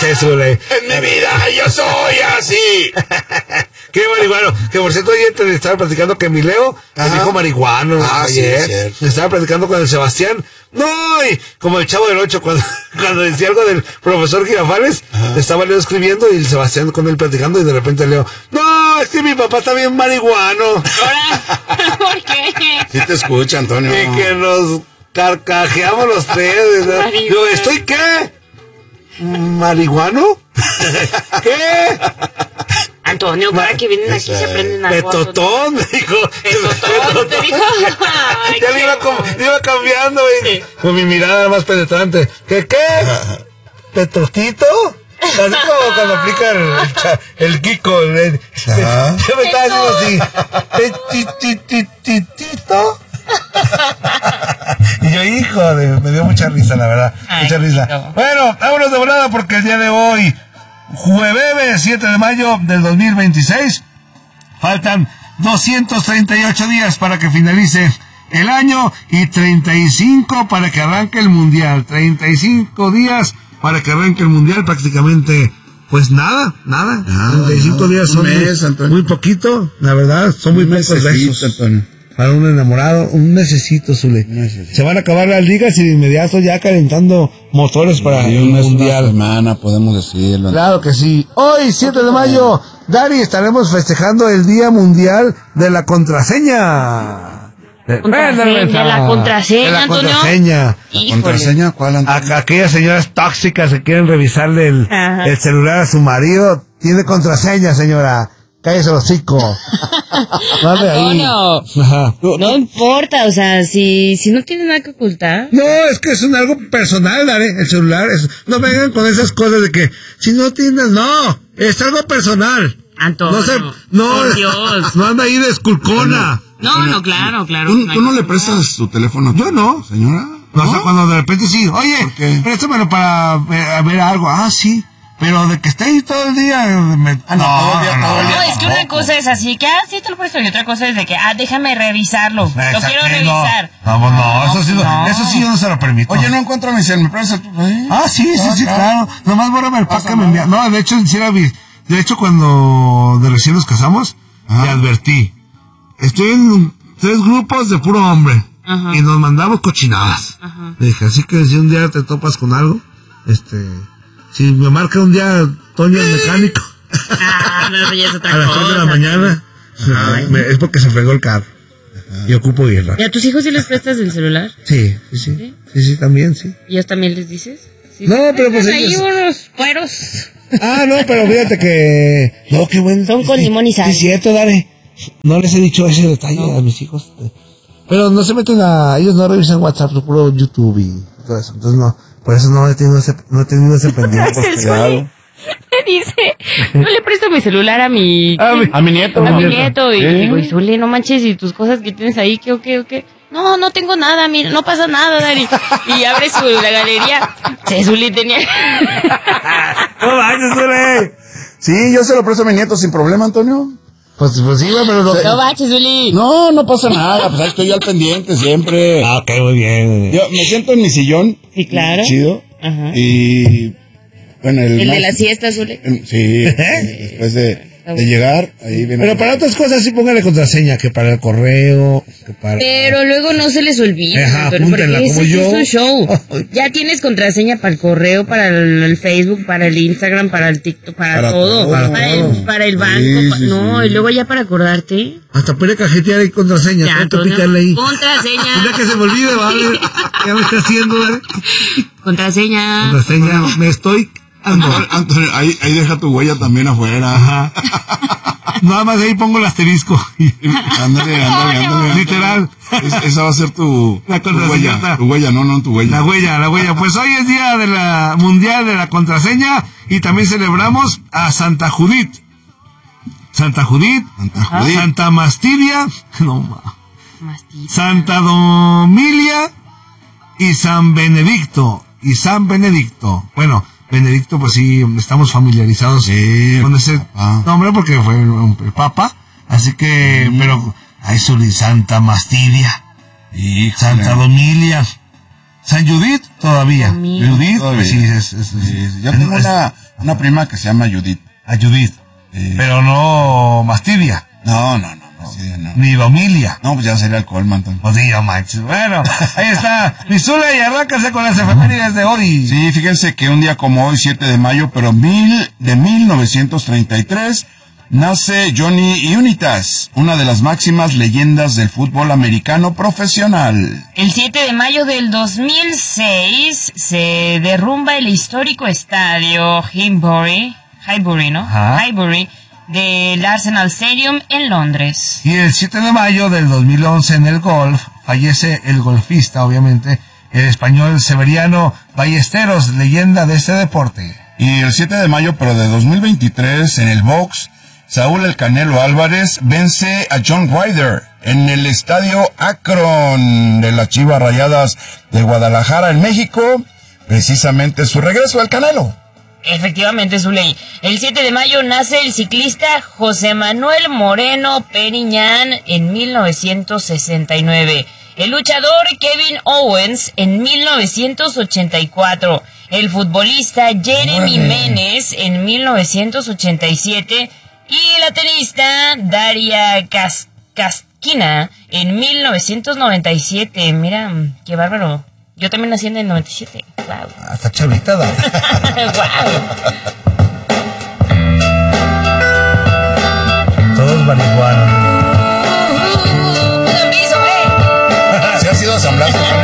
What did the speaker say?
Césule. En mi vida yo soy así. Qué marihuano. Que por cierto, ayer te estaba platicando que mi Leo me dijo marihuano. Ayer. Me estaba platicando con el Sebastián. No, y como el Chavo del 8, cuando decía algo del profesor Girafales, estaba Leo escribiendo y el Sebastián con él platicando y de repente Leo, no, es que mi papá está bien marihuano. ¿Ahora? ¿Por qué? Sí te escucha, Antonio. Y que nos carcajeamos los tres. Yo, ¿estoy qué? ¿Marihuano? ¿Qué? Antonio, para que vienen aquí se aprenden algo. Petotón, me dijo. Petotón, te dijo. Ay, ya le iba cambiando, güey. Con mi mirada más penetrante. ¿Qué? ¿Petotito? Así como cuando aplica el Kiko. Yo me estaba haciendo así. Petititito. Y yo, hijo, me dio mucha risa, la verdad. Mucha risa. No. Bueno, vámonos de volada porque el día de hoy, jueves 7 de mayo del 2026, faltan 238 días para que finalice el año y 35 para que arranque el mundial. 35 días para que arranque el mundial, prácticamente, pues nada. 35 días son muy poquito, la verdad, son muy pocos besos. Antonio. Para un enamorado, un necesito, Zule. Se van a acabar las ligas y de inmediato ya calentando motores para el mundial. Una semana, podemos decirlo. Claro que sí. Hoy, 7 de mayo, Dari, estaremos festejando el Día Mundial de la Contraseña. De la contraseña, Antonio. ¿La contraseña cuál, Antonio? Aquellas señoras tóxicas que quieren revisarle el celular a su marido, tiene contraseña, señora. Cállese el hocico. Antonio, no importa, o sea, si no tiene nada que ocultar. No, es que es algo personal, Dare, el celular. No vengan con esas cosas de que, si no tienes, no, es algo personal. Antonio, por Dios. No anda ahí de esculcona. No, claro. ¿Tú no le prestas tu teléfono? Yo no. ¿Señora? No, o sea, cuando de repente sí, oye, préstamelo para ver algo. Sí. Pero de que esté ahí todo el día... todo el día. No, es que una cosa es así, que sí te lo presto, y otra cosa es de que, déjame revisarlo. Lo quiero revisar. No, eso sí yo no se lo permito. Oye, no encuentro mi cel, ¿me prestas tu...? Sí, claro. Nomás bórrame el pack que me envía. No, de hecho, de hecho, cuando de recién nos casamos, le advertí. Estoy en 3 grupos de puro hombre. Y nos mandamos cochinadas. Le dije, así que si un día te topas con algo, si me marca un día Toño el mecánico no, ya es otra a las 3 de la mañana, es porque se fregó el carro. Y ocupo irla. ¿Y a tus hijos sí les prestas el celular? Sí, también, sí. ¿Y ellos también les dices? ¿Sí? No, pero pues ahí unos cueros. No, pero fíjate que... No, qué bueno. Son con limón y sal. Sí, es cierto, Dare. No les he dicho ese detalle a mis hijos. Pero no se meten ellos no revisan WhatsApp, puro YouTube y todo eso. Entonces no... Por eso no he tenido ese pendiente. Me dice, no le presto mi celular a mi nieto. A mi nieto. Y digo, Zule, no manches, y tus cosas que tienes ahí, ¿qué o qué? No tengo nada, mira, no pasa nada, Dari. Y abre la galería. Zule tenía... No manches, Zule. Sí, yo se lo presto a mi nieto sin problema, Antonio. Pues sí, pero no... No manches, Zuli. No pasa nada, pues ahí estoy yo al pendiente siempre. Ok, muy bien. Yo me siento en mi sillón. Sí, claro. Chido. Y... Bueno, el de la siesta, Zule. Sí, después de llegar, ahí viene. Pero para otras cosas sí póngale contraseña, que para el correo, que para... Pero luego no se les olvida. Apúntenla como yo. Es un show. Ya tienes contraseña para el correo, para el Facebook, para el Instagram, para el TikTok, para todo. Para el banco. Sí. Y luego ya para acordarte. Hasta puede cajetear ahí contraseña. Ya, picarle ahí. Contraseña. Ya que se me olvide, ¿vale? Ya me está haciendo, ¿vale? Contraseña. Me estoy... Antonio, ahí deja tu huella también afuera. Nada más ahí pongo el asterisco. Ándale. Literal. Esa va a ser tu huella. Tu huella, no tu huella. La huella. Pues hoy es día de la mundial de la contraseña y también celebramos a Santa Judith. Santa Mastilia, Santa Domilia y San Benedicto. Bueno, Benedicto, pues sí, estamos familiarizados con ese nombre porque fue el Papa, así que, pero, Santa Mastilia, Santa Domilia, San Judith todavía. Judith, sí, yo tengo Una prima que se llama Judith. A Judith. Pero no Mastidia. No. Ni Domilia. No, pues ya sería el Colman. Pues sí, no manches. Bueno, ahí está. Misula, y arráncase con las efemérides de hoy. Sí, fíjense que un día como hoy, 7 de mayo, pero de 1933, nace Johnny Unitas, una de las máximas leyendas del fútbol americano profesional. El 7 de mayo del 2006 se derrumba el histórico estadio Highbury, ¿no? Ajá. Highbury, del Arsenal Stadium en Londres. Y el 7 de mayo del 2011 en el golf fallece el golfista, obviamente, el español Severiano Ballesteros, leyenda de este deporte. Y el 7 de mayo, pero de 2023, en el box, Saúl El Canelo Álvarez vence a John Ryder en el estadio Akron de las Chivas Rayadas de Guadalajara, en México. Precisamente su regreso al Canelo. Efectivamente, Zuley. El 7 de mayo nace el ciclista José Manuel Moreno Periñán en 1969. El luchador Kevin Owens en 1984. El futbolista Jeremy Menes en 1987. Y la tenista Daria Kaskina en 1997. Mira, qué bárbaro. Yo también nací en el 97. Wow. Hasta chavita, wow. Todos marihuanos. Se ha sido asamblaje.